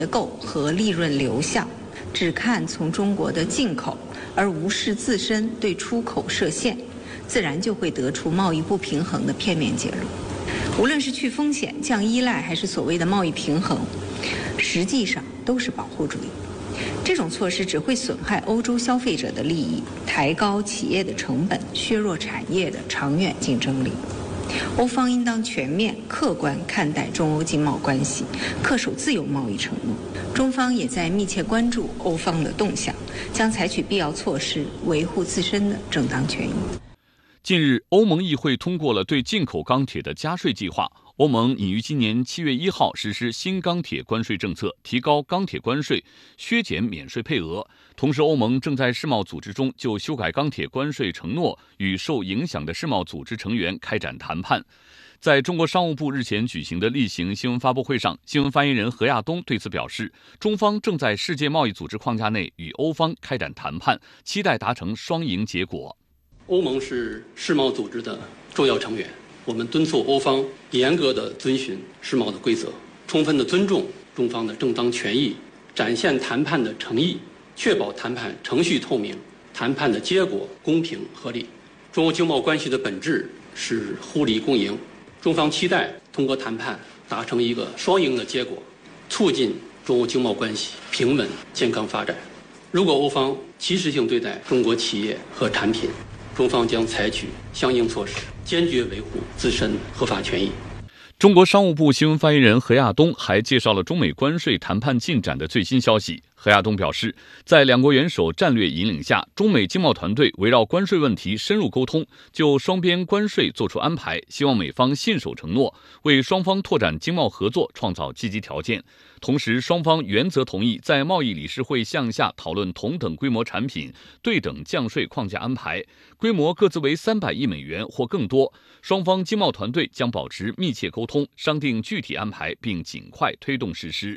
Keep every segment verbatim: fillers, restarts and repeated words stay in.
结构和利润流向，只看从中国的进口，而无视自身对出口设限，自然就会得出贸易不平衡的片面结论。无论是去风险、降依赖，还是所谓的贸易平衡，实际上都是保护主义。这种措施只会损害欧洲消费者的利益，抬高企业的成本，削弱产业的长远竞争力。欧方应当全面、客观看待中欧经贸关系，恪守自由贸易承诺。中方也在密切关注欧方的动向，将采取必要措施维护自身的正当权益。 近日，欧盟议会通过了对进口钢铁的加税计划。欧盟拟于今年七月一号实施新钢铁关税政策，提高钢铁关税，削减免税配额。同时，欧盟正在世贸组织中就修改钢铁关税承诺与受影响的世贸组织成员开展谈判。在中国商务部日前举行的例行新闻发布会上，新闻发言人何亚东对此表示，中方正在世界贸易组织框架内与欧方开展谈判，期待达成双赢结果。 欧盟是世贸组织的重要成员，我们敦促欧方严格地遵循世贸的规则，充分地尊重中方的正当权益，展现谈判的诚意，确保谈判程序透明，谈判的结果公平合理。中欧经贸关系的本质是互利共赢，中方期待通过谈判达成一个双赢的结果，促进中欧经贸关系平稳健康发展。如果欧方歧视性对待中国企业和产品，中方将采取相应措施，坚决维护自身合法权益。 中国商务部新闻发言人何亚东还介绍了中美关税谈判进展的最新消息。何亚东表示，在两国元首战略引领下，中美经贸团队围绕关税问题深入沟通，就双边关税作出安排，希望美方信守承诺，为双方拓展经贸合作创造积极条件。同时，双方原则同意在贸易理事会项下讨论同等规模产品对等降税框架安排，规模各自为三百亿美元或更多。双方经贸团队将保持密切沟通，商定具体安排，并尽快推动实施。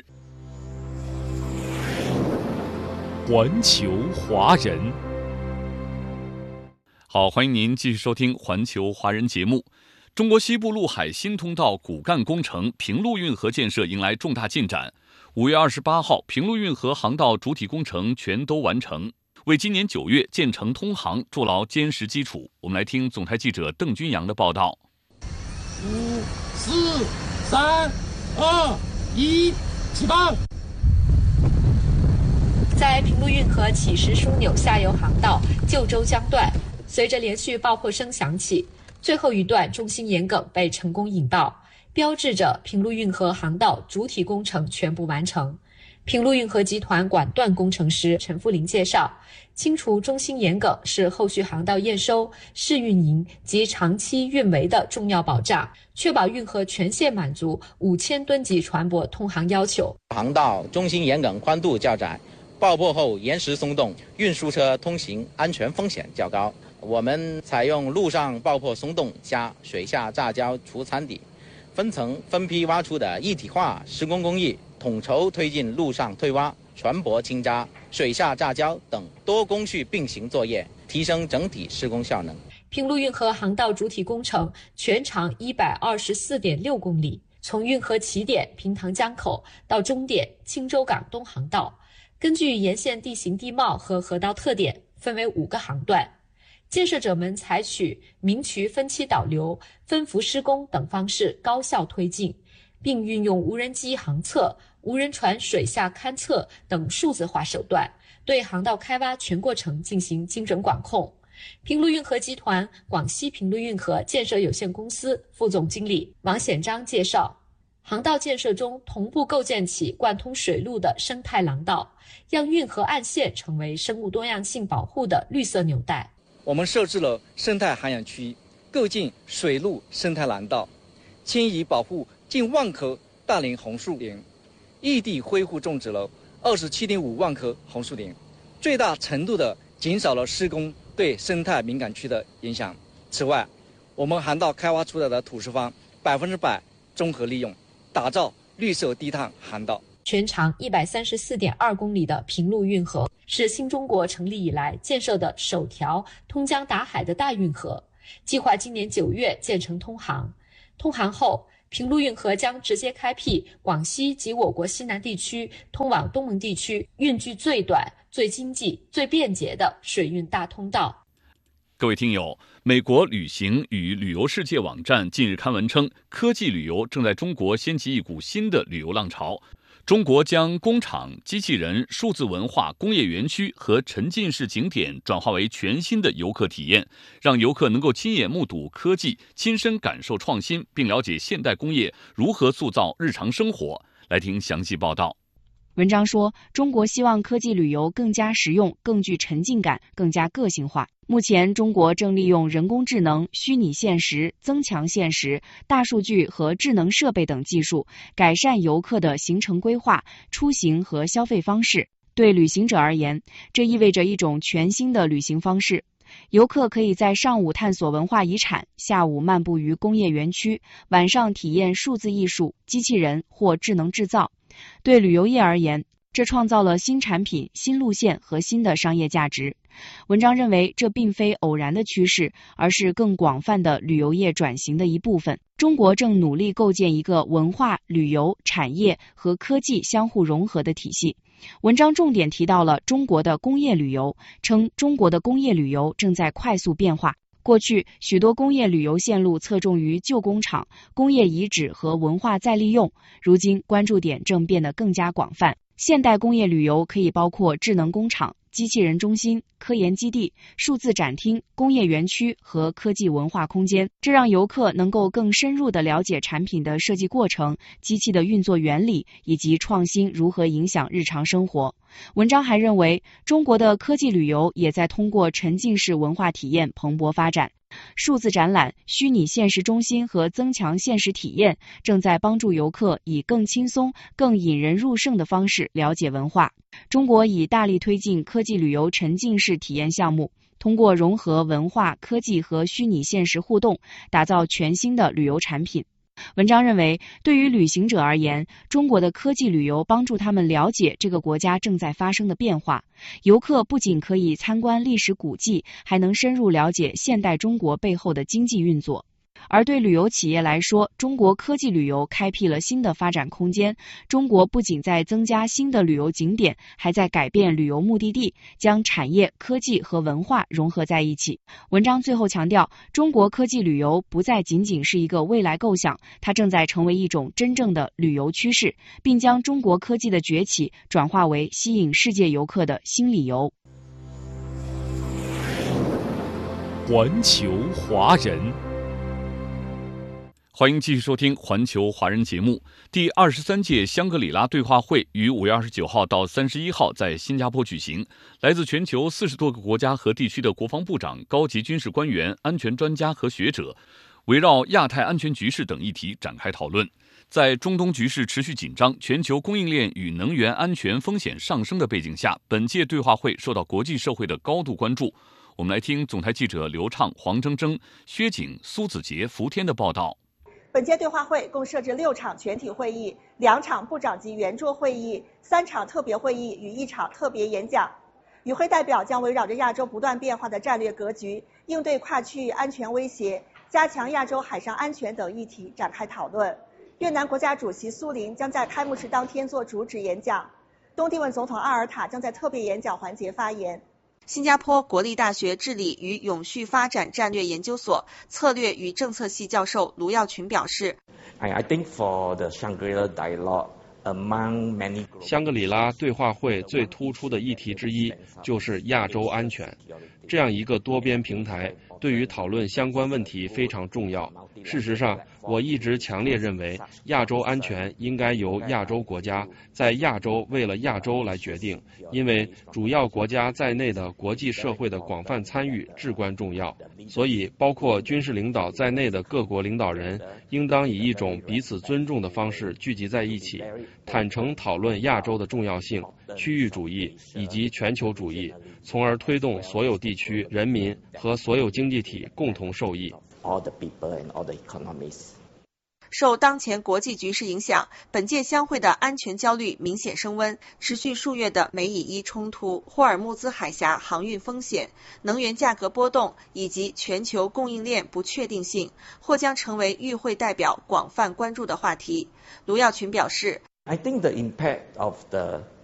环球华人， 好，欢迎您继续收听环球华人节目。中国西部陆海新通道骨干工程平陆运河建设迎来重大进展。五月二十八号，平陆运河航道主体工程全都完成，为今年九月建成通航筑牢坚实基础。我们来听总台记者邓军阳的报道。 五、四、三、二、一，起放！ 在平陆运河起石枢纽下游航道旧州江段，随着连续爆破声响起，最后一段中心沿梗被成功引爆，标志着平陆运河航道主体工程全部完成。平陆运河集团管段工程师陈富林介绍，清除中心沿梗是后续航道验收、试运营及长期运维的重要保障，确保运河全线满足五千吨级船舶通航要求。 航道中心沿梗宽度较窄，爆破后岩石松动，运输车通行安全风险较高。我们采用陆上爆破松动加水下炸礁除残底，分层分批挖出的一体化施工工艺，统筹推进陆上退挖、船舶清渣、水下炸礁等多工序并行作业，提升整体施工效能。 平陆运河航道主体工程全长一百二十四点六公里，从运河起点平塘江口到终点青州港东航道，根据沿线地形地貌和河道特点，分为五个航段。建设者们采取明渠分期导流、分幅施工等方式高效推进，并运用无人机航测、无人船水下勘测等数字化手段，对航道开挖全过程进行精准管控。平陆运河集团广西平陆运河建设有限公司副总经理王显章介绍，航道建设中同步构建起贯通水路的生态廊道，让运河岸线成为生物多样性保护的绿色纽带。 我们设置了生态涵养区，构建水陆生态廊道，迁移保护近万棵大龄红树林，异地恢复种植了二十七点五万棵红树林，最大程度地减少了施工对生态敏感区的影响。此外，我们航道开挖出来的土石方百分之百综合利用，打造绿色低碳航道。 全长一百三十四点二公里的平陆运河是新中国成立以来建设的首条通江达海的大运河，计划今年九月建成通航。通航后， 平陆运河将直接开辟广西及我国西南地区通往东盟地区运距最短、最经济、最便捷的水运大通道。 各位听友，美国旅行与旅游世界网站近日刊文称，科技旅游正在中国掀起一股新的旅游浪潮。中国将工厂、机器人、数字文化、工业园区和沉浸式景点转化为全新的游客体验，让游客能够亲眼目睹科技，亲身感受创新，并了解现代工业如何塑造日常生活。来听详细报道。 文章说，中国希望科技旅游更加实用、更具沉浸感、更加个性化。目前，中国正利用人工智能、虚拟现实、增强现实、大数据和智能设备等技术，改善游客的行程规划、出行和消费方式。对旅行者而言，这意味着一种全新的旅行方式。游客可以在上午探索文化遗产，下午漫步于工业园区，晚上体验数字艺术、机器人或智能制造。对旅游业而言，这创造了新产品、新路线和新的商业价值。文章认为，这并非偶然的趋势，而是更广泛的旅游业转型的一部分。中国正努力构建一个文化、旅游、产业和科技相互融合的体系。文章重点提到了中国的工业旅游，称中国的工业旅游正在快速变化。过去，许多工业旅游线路侧重于旧工厂、工业遗址和文化再利用，如今关注点正变得更加广泛。现代工业旅游可以包括智能工厂、机器人中心、科研基地、数字展厅、工业园区和科技文化空间，这让游客能够更深入地了解产品的设计过程、机器的运作原理以及创新如何影响日常生活。文章还认为，中国的科技旅游也在通过沉浸式文化体验蓬勃发展。数字展览、虚拟现实中心和增强现实体验正在帮助游客以更轻松、更引人入胜的方式了解文化。中国已大力推进科技旅游沉浸式体验项目，通过融合文化、科技和虚拟现实互动，打造全新的旅游产品。文章认为，对于旅行者而言，中国的科技旅游帮助他们了解这个国家正在发生的变化。游客不仅可以参观历史古迹，还能深入了解现代中国背后的经济运作。而对旅游企业来说，中国科技旅游开辟了新的发展空间。中国不仅在增加新的旅游景点，还在改变旅游目的地，将产业、科技和文化融合在一起。文章最后强调，中国科技旅游不再仅仅是一个未来构想，它正在成为一种真正的旅游趋势，并将中国科技的崛起转化为吸引世界游客的新理由。 环球华人。 欢迎继续收听环球华人节目。第二十三届香格里拉对话会于五月二十九号到三十一号在新加坡举行，来自全球四十多个国家和地区的国防部长、高级军事官员、安全专家和学者，围绕亚太安全局势等议题展开讨论。在中东局势持续紧张、全球供应链与能源安全风险上升的背景下，本届对话会受到国际社会的高度关注。我们来听总台记者刘畅、黄铮铮、薛景、苏子杰、福天的报道。 本届对话会共设置六场全体会议、两场部长级圆桌会议、三场特别会议与一场特别演讲。与会代表将围绕着亚洲不断变化的战略格局、应对跨区域安全威胁、加强亚洲海上安全等议题展开讨论。越南国家主席苏林将在开幕式当天做主旨演讲，东帝汶总统阿尔塔将在特别演讲环节发言。新加坡国立大学治理与永续发展战略研究所策略与政策系教授卢耀群表示 I think for the Shangri-La dialogue among many 香格里拉对话会最突出的议题之一就是亚洲安全。这样一个多边平台对于讨论相关问题非常重要。事实上，我一直强烈认为亚洲安全应该由亚洲国家在亚洲为了亚洲来决定，因为主要国家在内的国际社会的广泛参与至关重要。所以包括军事领导在内的各国领导人应当以一种彼此尊重的方式聚集在一起，坦诚讨论亚洲的重要性、区域主义以及全球主义，从而推动所有地区人民和所有经济体共同受益。 受当前国际局势影响，本届相会的安全焦虑明显升温，持续数月的美以伊冲突、霍尔木兹海峡航运风险、能源价格波动以及全球供应链不确定性，或将成为与会代表广泛关注的话题。卢耀群表示 I think the impact of the